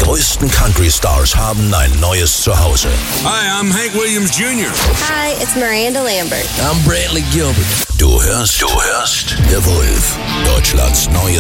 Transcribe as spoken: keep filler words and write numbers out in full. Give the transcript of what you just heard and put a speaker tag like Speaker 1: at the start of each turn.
Speaker 1: größten Country-Stars haben ein neues Zuhause.
Speaker 2: Hi, I'm Hank Williams Junior
Speaker 3: Hi, it's Miranda Lambert.
Speaker 4: I'm Brantley Gilbert.
Speaker 1: Du hörst, du hörst The Wolf, Deutschlands neues